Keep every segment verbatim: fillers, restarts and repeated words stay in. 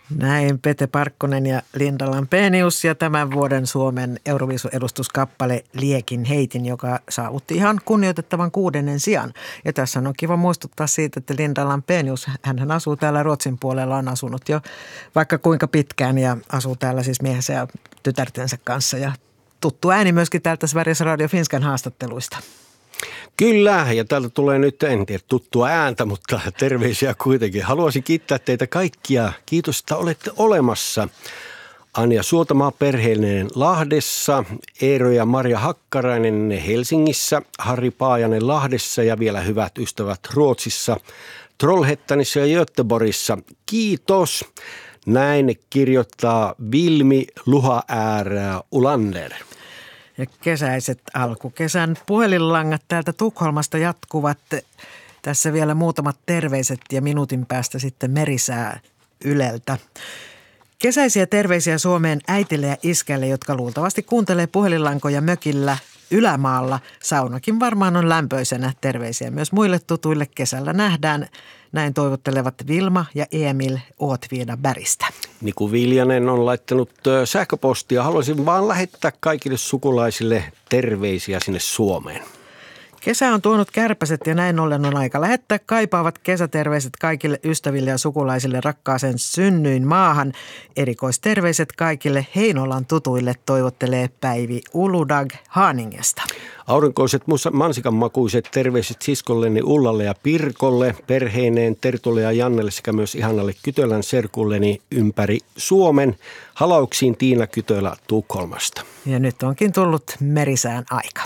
Näin Pete Parkkonen ja Linda Lampenius ja tämän vuoden Suomen Euroviisu-edustuskappale Liekin heitin, joka saavutti ihan kunnioitettavan kuudennen sijan. Ja tässä on kiva muistuttaa siitä, että Linda Lampenius, hän asuu täällä Ruotsin puolella, on asunut jo vaikka kuinka pitkään ja asuu täällä siis miehensä ja tytärtensä kanssa. Ja tuttu ääni myöskin täältä Sveriges Radio Finskan haastatteluista. Kyllä, ja täältä tulee nyt, en tiedä tuttua ääntä, mutta terveisiä kuitenkin. Haluaisin kiittää teitä kaikkia. Kiitos, että olette olemassa. Anja Suotamaa perheellinen Lahdessa, Eero ja Maria Hakkarainen Helsingissä, Harri Paajanen Lahdessa ja vielä hyvät ystävät Ruotsissa, Trollhättanissa ja Göteborgissa. Kiitos. Näin kirjoittaa Vilmi Luhaäärä Ulander. Ja kesäiset alkukesän puhelinlangat täältä Tukholmasta jatkuvat. Tässä vielä muutamat terveiset ja minuutin päästä sitten merisää Yleltä. Kesäisiä terveisiä Suomeen äitille ja iskälle, jotka luultavasti kuuntelee puhelinlankoja mökillä Ylämaalla. Saunakin varmaan on lämpöisenä. Terveisiä myös muille tutuille kesällä nähdään. Näin toivottelevat Vilma ja Emil Åtvidabergistä. Niku Viljanen on laittanut sähköpostia. Haluaisin vaan lähettää kaikille sukulaisille terveisiä sinne Suomeen. Kesä on tuonut kärpäset ja näin ollen on aika lähettää kaipaavat kesäterveiset kaikille ystäville ja sukulaisille rakkaaseen synnyin maahan. Erikoisterveiset kaikille Heinolan tutuille toivottelee Päivi Uludag Haaningesta. Aurinkoiset mansikanmakuiset terveiset siskolleni Ullalle ja Pirkolle, perheineen Tertulle ja Jannelle sekä myös ihanalle Kytölän serkulleni ympäri Suomen. Halauksiin Tiina Kytölä Tukholmasta. Ja nyt onkin tullut merisään aika.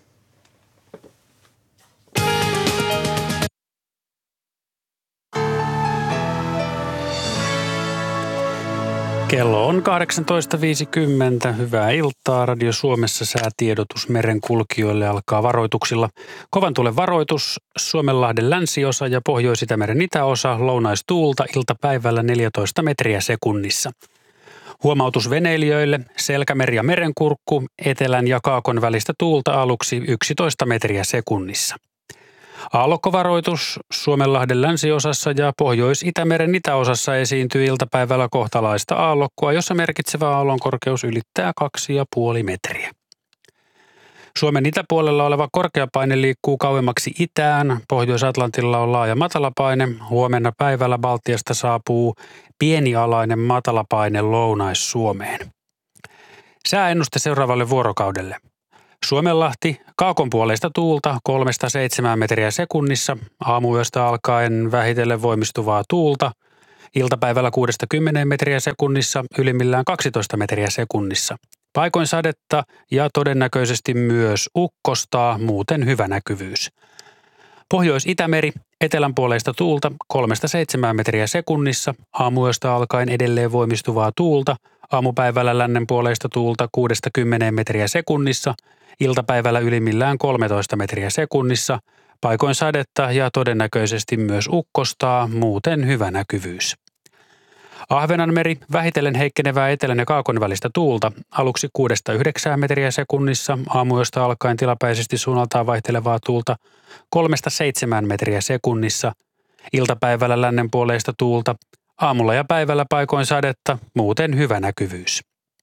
Kello on kahdeksantoista viisikymmentä. Hyvää iltaa. Radio Suomessa säätiedotus merenkulkijoille alkaa varoituksilla. Kovan tuulen varoitus, Suomenlahden länsiosa ja Pohjois-Itämeren itäosa, lounaistuulta iltapäivällä neljätoista metriä sekunnissa. Huomautus veneilijöille, Selkämeri ja Merenkurkku, etelän ja kaakon välistä tuulta aluksi yksitoista metriä sekunnissa. Aallokkovaroitus Suomenlahden länsiosassa ja Pohjois-Itämeren itäosassa esiintyy iltapäivällä kohtalaista aallokkoa, jossa merkitsevä aallon korkeus ylittää kaksi ja puoli metriä. Suomen itäpuolella oleva korkeapaine liikkuu kauemmaksi itään. Pohjois-Atlantilla on laaja matalapaine. Huomenna päivällä Baltiasta saapuu pienialainen matalapaine Lounais-Suomeen. Sääennuste seuraavalle vuorokaudelle. Suomenlahti, kaakonpuoleista tuulta kolmesta seitsemään metriä sekunnissa, aamuyöstä alkaen vähitellen voimistuvaa tuulta, iltapäivällä kuudesta kymmeneen metriä sekunnissa, ylimmillään kaksitoista metriä sekunnissa. Paikoin sadetta ja todennäköisesti myös ukkosta, muuten hyvä näkyvyys. Pohjois-Itämeri, etelänpuoleista tuulta kolmesta seitsemään metriä sekunnissa, aamuyöstä alkaen edelleen voimistuvaa tuulta, aamupäivällä lännenpuoleista tuulta kuudesta kymmeneen metriä sekunnissa, iltapäivällä ylimmillään kolmetoista metriä sekunnissa, paikoin sadetta ja todennäköisesti myös ukkostaa, muuten hyvä näkyvyys. Ahvenanmeri, vähitellen heikkenevää etelän ja kaakon välistä tuulta, aluksi kuudesta yhdeksään metriä sekunnissa, aamuyöstä alkaen tilapäisesti suunnaltaan vaihtelevaa tuulta kolmesta seitsemään metriä sekunnissa, iltapäivällä lännenpuoleista tuulta, aamulla ja päivällä paikoin sadetta, muuten hyvä näkyvyys.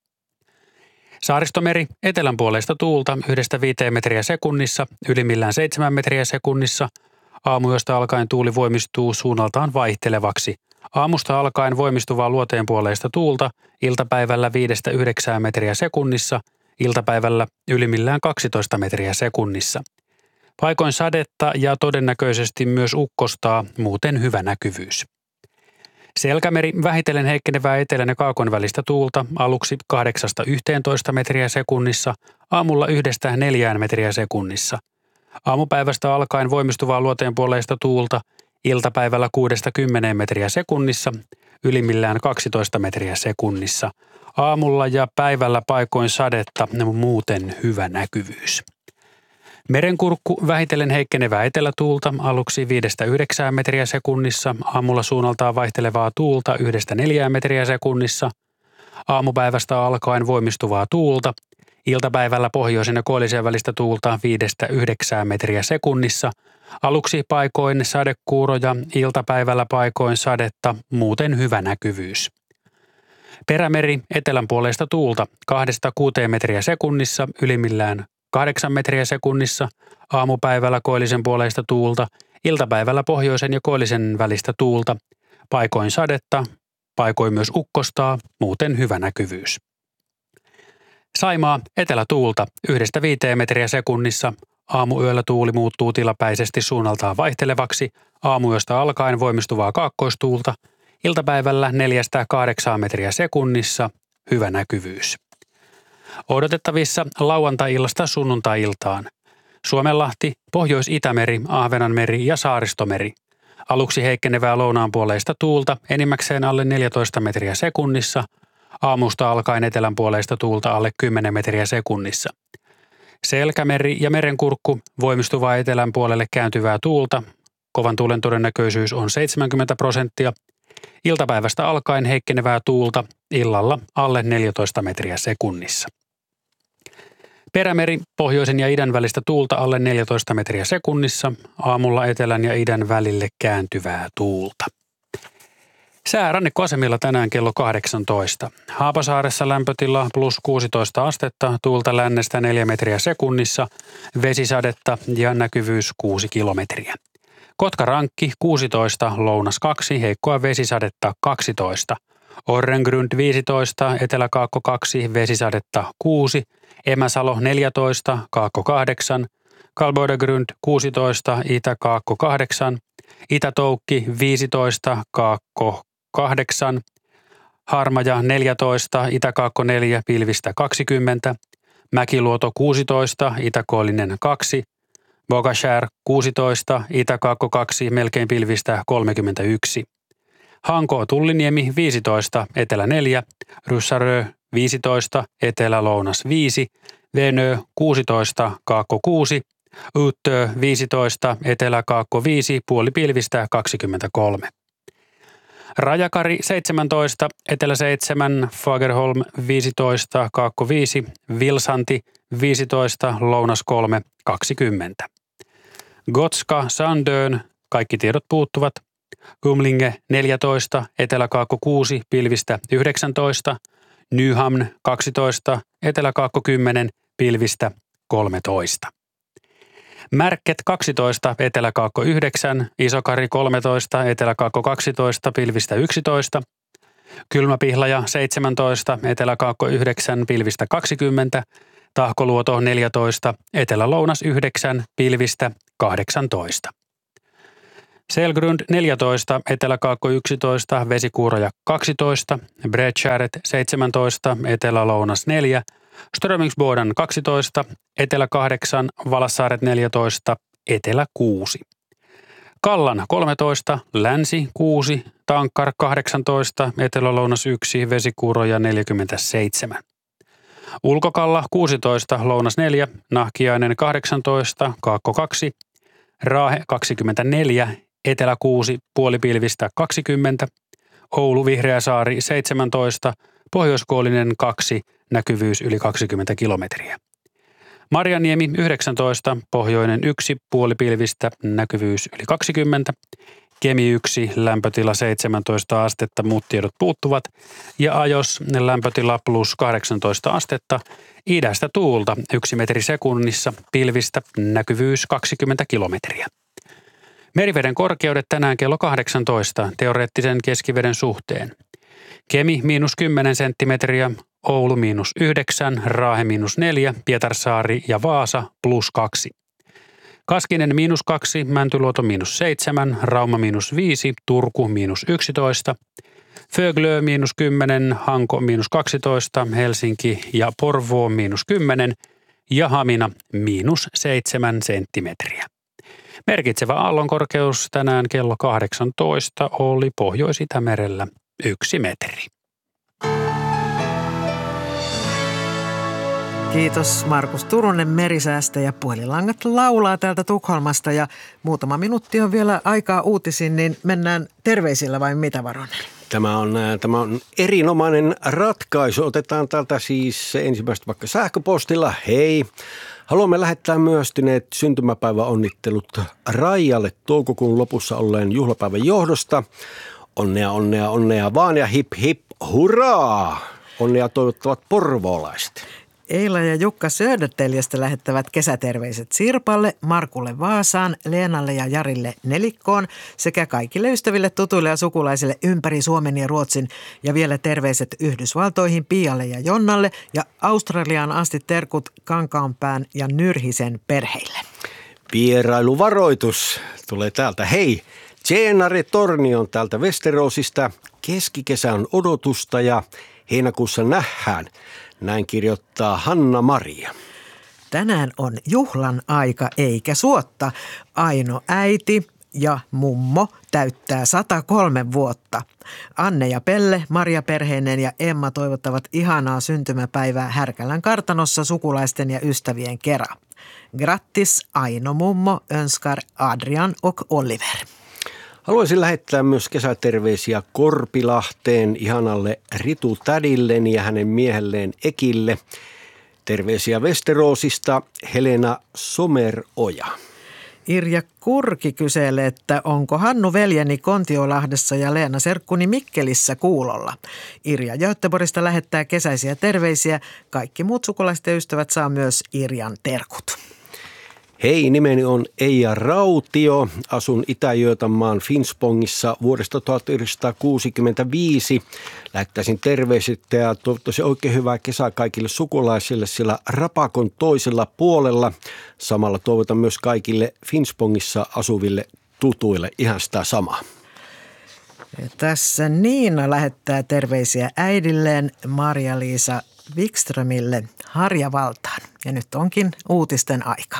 Saaristomeri, etelänpuoleista tuulta yhdestä viiteen metriä sekunnissa, ylimmillään seitsemän metriä sekunnissa. Aamuyöstä alkaen tuuli voimistuu suunnaltaan vaihtelevaksi. Aamusta alkaen voimistuvaa luoteenpuoleista tuulta, iltapäivällä viidestä yhdeksään metriä sekunnissa, iltapäivällä ylimmillään kaksitoista metriä sekunnissa. Paikoin sadetta ja todennäköisesti myös ukkostaa, muuten hyvä näkyvyys. Selkämeri, vähitellen heikkenevää etelän ja kaakon välistä tuulta, aluksi kahdeksasta yhteentoista metriä sekunnissa, aamulla yhdestä neljään metriä sekunnissa. Aamupäivästä alkaen voimistuvaa luoteenpuoleista tuulta, iltapäivällä kuudesta kymmeneen metriä sekunnissa, ylimmillään kaksitoista metriä sekunnissa. Aamulla ja päivällä paikoin sadetta, muuten hyvä näkyvyys. Merenkurkku, vähitellen heikkenevää etelätuulta, aluksi viidestä yhdeksään metriä sekunnissa, aamulla suunnaltaan vaihtelevaa tuulta yhdestä neljään metriä sekunnissa, aamupäivästä alkaen voimistuvaa tuulta, iltapäivällä pohjoisen ja koillisen välistä tuulta viidestä yhdeksään metriä sekunnissa, aluksi paikoin sadekuuroja, iltapäivällä paikoin sadetta, muuten hyvä näkyvyys. Perämeri etelänpuoleista tuulta kahdesta kuuteen metriä sekunnissa, ylimmillään kahdeksan metriä sekunnissa, aamupäivällä koillisen puoleista tuulta, iltapäivällä pohjoisen ja koillisen välistä tuulta, paikoin sadetta, paikoin myös ukkostaa, muuten hyvä näkyvyys. Saimaa etelätuulta yhdestä viiteen metriä sekunnissa, aamuyöllä tuuli muuttuu tilapäisesti suunnaltaan vaihtelevaksi, aamuyöstä alkaen voimistuvaa kaakkoistuulta, iltapäivällä neljästä kahdeksaan metriä sekunnissa, hyvä näkyvyys. Odotettavissa lauantai-illasta sunnuntai-iltaan. Suomenlahti, Pohjois-Itämeri, Ahvenanmeri ja Saaristomeri. Aluksi heikkenevää lounaanpuoleista tuulta, enimmäkseen alle neljätoista metriä sekunnissa, aamusta alkaen etelänpuoleista tuulta alle kymmenen metriä sekunnissa. Selkämeri ja Merenkurkku, voimistuvaa etelän puolelle kääntyvää tuulta, kovan tuulen todennäköisyys on seitsemänkymmentä prosenttia. Iltapäivästä alkaen heikkenevää tuulta, illalla alle neljätoista metriä sekunnissa. Perämeri, pohjoisen ja idän välistä tuulta alle neljätoista metriä sekunnissa, aamulla etelän ja idän välille kääntyvää tuulta. Sää rannikkoasemilla tänään kello kahdeksantoista. Haapasaaressa lämpötila plus kuusitoista astetta, tuulta lännestä neljä metriä sekunnissa, vesisadetta ja näkyvyys kuusi kilometriä. Kotkarankki kuusitoista, lounas kaksi, heikkoa vesisadetta kaksitoista. Orrengrund viisitoista, Etelä-Kaakko kaksi, vesisadetta kuusi. Emäsalo neljätoista, Kaakko kahdeksan. Kalboidegrund kuusitoista, Itä-Kaakko kahdeksan. Itä-Toukki viisitoista, Kaakko kahdeksan. Harmaja neljätoista, Itä-Kaakko neljä, pilvistä kaksikymmentä. Mäkiluoto kuusitoista, Itä-Koillinen kaksi. Bogashär kuusitoista, Itä-Kaakko kaksi, melkein pilvistä kolmekymmentäyksi. Hanko Tulliniemi viisitoista, Etelä neljä, Ryssärö viisitoista, Etelä-Lounas viisi, Venö kuusitoista, Kaakko kuusi, Uttö viisitoista, Etelä-Kaakko viisi, puoli pilvistä kaksikymmentäkolme. Rajakari seitsemäntoista, Etelä seitsemän, Fagerholm viisitoista, Kaakko viisi, Vilsanti viisitoista, Lounas kolme, kaksikymmentä. Gotska Sandön, kaikki tiedot puuttuvat. Kumlinge neljätoista, Etelä-Kaakko kuusi, pilvistä yhdeksäntoista. Nyhamn kaksitoista, Etelä-Kaakko kymmenen, pilvistä kolmetoista. Märket kaksitoista, Etelä-Kaakko yhdeksän, Isokari kolmetoista, Etelä-Kaakko kaksitoista, pilvistä yksitoista. Kylmäpihlaja seitsemäntoista, Etelä-Kaakko yhdeksän, pilvistä kaksikymmentä. Tahkoluoto neljätoista, Etelä-Lounas yhdeksän, pilvistä kahdeksantoista. Selgrund neljätoista, Etelä-Kaakko yksitoista, Vesikuuroja kaksitoista, Bredskäret seitsemäntoista, Etelä-Lounas neljä, Strömingsboden kaksitoista, Etelä kahdeksan, Valassaaret neljätoista, Etelä kuusi. Kallan kolmetoista, Länsi kuusi, Tankkar kahdeksantoista, Etelä-Lounas yksi, Vesikuuroja neljäkymmentäseitsemän. Ulkokalla kuusitoista, Lounas neljä, Nahkiainen kahdeksantoista, Kaakko kaksi, Raahe kaksikymmentäneljä, Etelä kuusi, puolipilvistä kaksikymmentä, Oulu Vihreäsaari seitsemäntoista, Pohjoiskoillinen kaksi, näkyvyys yli kaksikymmentä kilometriä. Marjaniemi yhdeksäntoista, Pohjoinen yksi, puolipilvistä, näkyvyys yli kaksikymmentä, Kemi yksi, lämpötila seitsemäntoista astetta, muut tiedot puuttuvat, ja Ajos lämpötila plus kahdeksantoista astetta, idästä tuulta yksi metri sekunnissa, pilvistä, näkyvyys kaksikymmentä kilometriä. Meriveden korkeudet tänään kello kahdeksantoista teoreettisen keskiveden suhteen. Kemi miinus kymmenen senttimetriä, Oulu miinus yhdeksän, Raahe miinus neljä, Pietarsaari ja Vaasa plus kaksi. Kaskinen miinus kaksi, Mäntyluoto miinus seitsemän, Rauma miinus viisi, Turku miinus yksitoista, Föglö miinus kymmenen, Hanko miinus kaksitoista, Helsinki ja Porvoo miinus kymmenen ja Hamina miinus seitsemän senttimetriä. Merkitsevä aallonkorkeus tänään kello kahdeksantoista oli Pohjois-Itämerellä yksi metri. Kiitos Markus Turunen merisäästä ja Puhelinlangat laulaa täältä Tukholmasta ja muutama minuutti on vielä aikaa uutisiin, niin mennään terveisillä vai mitä, Varonen? Tämä on, tämä on erinomainen ratkaisu. Otetaan täältä siis ensimmäistä vaikka sähköpostilla. Hei! Haluamme lähettää myöstyneet syntymäpäiväonnittelut Raijalle toukokuun lopussa olleen juhlapäivän johdosta. Onnea, onnea, onnea vaan ja hip hip hurraa! Onnea toivottavat porvoolaiset. Eila ja Jukka Södertäljestä lähettävät kesäterveiset Sirpalle, Markulle Vaasaan, Leenalle ja Jarille Nelikkoon sekä kaikille ystäville, tutuille ja sukulaisille ympäri Suomen ja Ruotsin. Ja vielä terveiset Yhdysvaltoihin Pialle ja Jonnalle ja Australiaan asti terkut Kankaanpään ja Nyrhisen perheille. Vierailuvaroitus tulee täältä. Hei, Tjeenare Torni on täältä Westerosista. Keskikesä on odotusta ja heinäkuussa nähdään. Näin kirjoittaa Hanna-Maria. Tänään on juhlan aika eikä suotta. Aino äiti ja mummo täyttää sata kolme vuotta. Anne ja Pelle, Maria perheinen ja Emma toivottavat ihanaa syntymäpäivää Härkälän kartanossa sukulaisten ja ystävien kera. Grattis Aino mummo, önskar Adrian och Oliver. Haluaisin lähettää myös kesäterveisiä Korpilahteen ihanalle Ritu tädilleni ja hänen miehelleen Ekille. Terveisiä Westerosista Helena Someroja. Irja Kurki kyselee, että onko Hannu veljeni Kontiolahdessa ja Leena serkkuni Mikkelissä kuulolla. Irja Göteborgista lähettää kesäisiä terveisiä. Kaikki muut sukulaiset ja ystävät saa myös Irjan terkut. Hei, nimeni on Eija Rautio. Asun Itä-Götamaan Finspångissa vuodesta tuhatyhdeksänsataakuusikymmentäviisi. Lähettäisin terveiset ja toivottavasti oikein hyvää kesää kaikille sukulaisille siellä Rapakon toisella puolella. Samalla toivotan myös kaikille Finspångissa asuville tutuille ihan sitä samaa. Ja tässä Niina lähettää terveisiä äidilleen Maria-Liisa Wikströmille Harjavaltaan. Ja nyt onkin uutisten aika.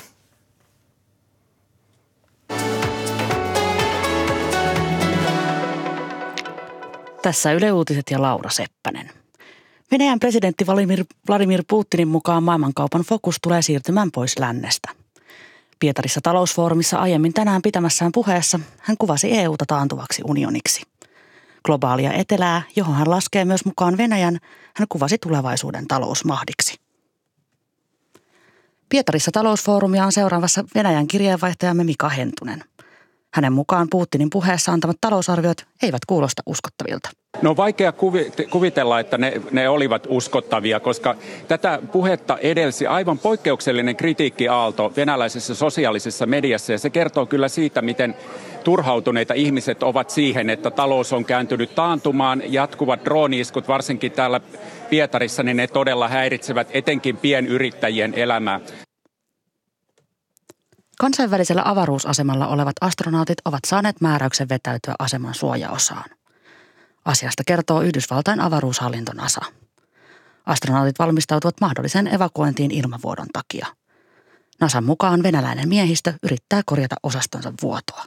Tässä Yle Uutiset ja Laura Seppänen. Venäjän presidentti Vladimir, Vladimir Putinin mukaan maailmankaupan fokus tulee siirtymään pois lännestä. Pietarissa talousfoorumissa aiemmin tänään pitämässään puheessa hän kuvasi E U:ta taantuvaksi unioniksi. Globaalia etelää, johon hän laskee myös mukaan Venäjän, hän kuvasi tulevaisuuden talousmahdiksi. Pietarissa talousfoorumia on seuraavassa Venäjän kirjeenvaihtajamme Mika Hentunen. Hänen mukaan Putinin puheessa antamat talousarviot eivät kuulosta uskottavilta. No on vaikea kuvitella, että ne, ne olivat uskottavia, koska tätä puhetta edelsi aivan poikkeuksellinen kritiikkiaalto venäläisessä sosiaalisessa mediassa. Ja se kertoo kyllä siitä, miten turhautuneita ihmiset ovat siihen, että talous on kääntynyt taantumaan. Jatkuvat drooni-iskut, varsinkin täällä Pietarissa, niin ne todella häiritsevät etenkin pienyrittäjien elämää. Kansainvälisellä avaruusasemalla olevat astronautit ovat saaneet määräyksen vetäytyä aseman suojaosaan. Asiasta kertoo Yhdysvaltain avaruushallinto NASA. Astronautit valmistautuvat mahdolliseen evakuointiin ilmavuodon takia. NASAn mukaan venäläinen miehistö yrittää korjata osastonsa vuotoa.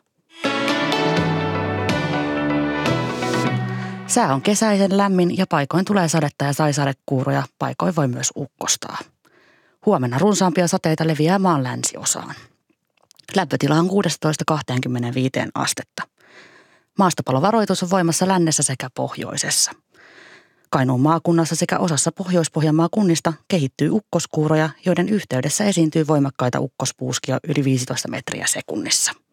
Sää on kesäisen lämmin ja paikoin tulee sadetta ja saisadekuuroja, paikoin voi myös ukkostaa. Huomenna runsaampia sateita leviää maan länsiosaan. Lämpötila on kuusitoista kaksikymmentäviisi astetta. Maastopalovaroitus on voimassa lännessä sekä pohjoisessa. Kainuun maakunnassa sekä osassa Pohjois-Pohjanmaa kunnista kehittyy ukkoskuuroja, joiden yhteydessä esiintyy voimakkaita ukkospuuskia yli viisitoista metriä sekunnissa.